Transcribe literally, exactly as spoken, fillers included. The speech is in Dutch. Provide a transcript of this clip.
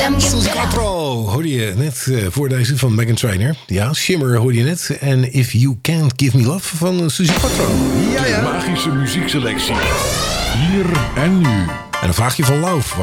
Suzy Quatro hoorde je net uh, voor deze van Meghan Trainor. Ja, Shimmer hoorde je net. En If You Can't Give Me Love van Suzy Quatro. Ja, ja. De magische muziekselectie. Hier en nu. En een vraagje van Lauf.